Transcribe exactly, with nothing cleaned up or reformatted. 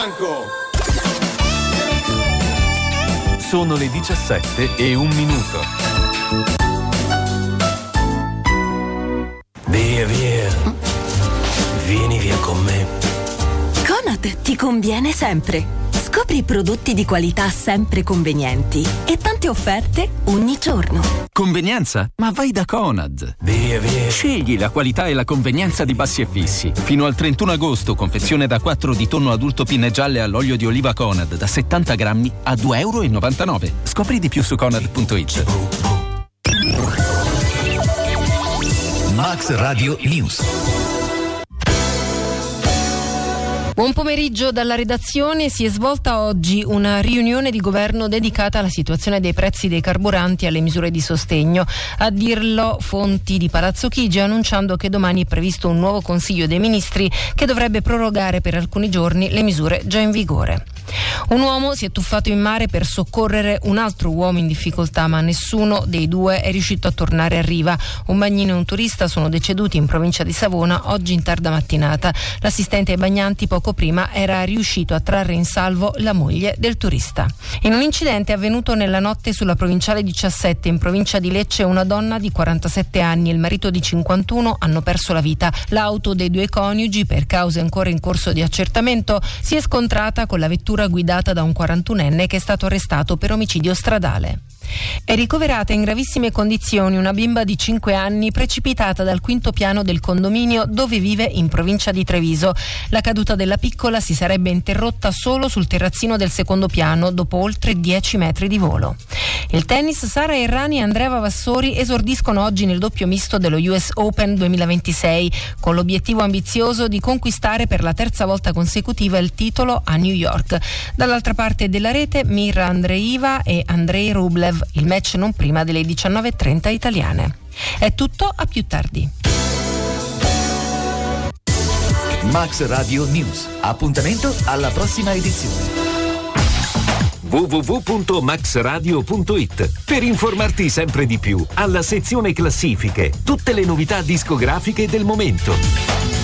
Sono le diciassette e un minuto. Via, via. Vieni via con me. Conad ti conviene sempre. Scopri prodotti di qualità sempre convenienti e tante offerte ogni giorno. Convenienza? Ma vai da Conad. Via, via. Scegli la qualità e la convenienza di Bassi e Fissi. Fino al trentuno agosto, confezione da quattro di tonno adulto pinne gialle all'olio di oliva Conad da settanta grammi a due e novantanove euro. Scopri di più su conad punto it. Max Radio News. Buon pomeriggio dalla redazione. Si è svolta oggi una riunione di governo dedicata alla situazione dei prezzi dei carburanti e alle misure di sostegno. A dirlo fonti di Palazzo Chigi, annunciando che domani è previsto un nuovo Consiglio dei Ministri che dovrebbe prorogare per alcuni giorni le misure già in vigore. Un uomo si è tuffato in mare per soccorrere un altro uomo in difficoltà, ma nessuno dei due è riuscito a tornare a riva. Un bagnino e un turista sono deceduti in provincia di Savona oggi in tarda mattinata. L'assistente ai bagnanti poco prima era riuscito a trarre in salvo la moglie del turista. In un incidente avvenuto nella notte sulla provinciale diciassette in provincia di Lecce, una donna di quarantasette anni e il marito di cinquantuno hanno perso la vita. L'auto dei due coniugi, per cause ancora in corso di accertamento, si è scontrata con la vettura guidata da un quarantunenne che è stato arrestato per omicidio stradale. È ricoverata in gravissime condizioni una bimba di cinque anni precipitata dal quinto piano del condominio dove vive in provincia di Treviso. La caduta della piccola si sarebbe interrotta solo sul terrazzino del secondo piano dopo oltre dieci metri di volo. Il tennis, Sara Errani e Andrea Vavassori esordiscono oggi nel doppio misto dello U S Open duemilaventisei con l'obiettivo ambizioso di conquistare per la terza volta consecutiva il titolo a New York. Dall'altra parte della rete Mira Andreeva e Andrei Rublev. Il match non prima delle diciannove e trenta italiane. È tutto, a più tardi. Max Radio News. Appuntamento alla prossima edizione. w w w punto max radio punto it per informarti sempre di più alla sezione classifiche, tutte le novità discografiche del momento.